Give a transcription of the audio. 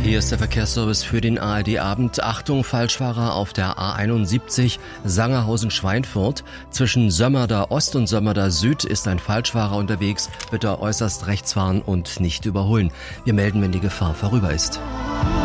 Hier ist der Verkehrsservice für den ARD-Abend. Achtung, Falschfahrer auf der A71 Sangerhausen-Schweinfurt. Zwischen Sömmerda Ost und Sömmerda Süd ist ein Falschfahrer unterwegs. Bitte äußerst rechts fahren und nicht überholen. Wir melden, wenn die Gefahr vorüber ist.